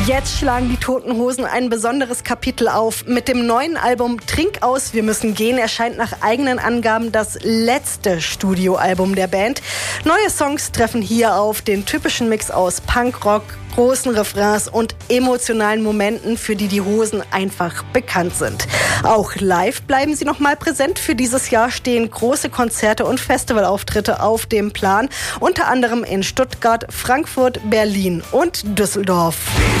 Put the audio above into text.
Jetzt schlagen die Toten Hosen ein besonderes Kapitel auf. Mit dem neuen Album Trink aus, wir müssen gehen erscheint nach eigenen Angaben das letzte Studioalbum der Band. Neue Songs treffen hier auf, den typischen Mix aus Punkrock, großen Refrains und emotionalen Momenten, für die Hosen einfach bekannt sind. Auch live bleiben sie nochmal präsent. Für dieses Jahr stehen große Konzerte und Festivalauftritte auf dem Plan. Unter anderem in Stuttgart, Frankfurt, Berlin und Düsseldorf.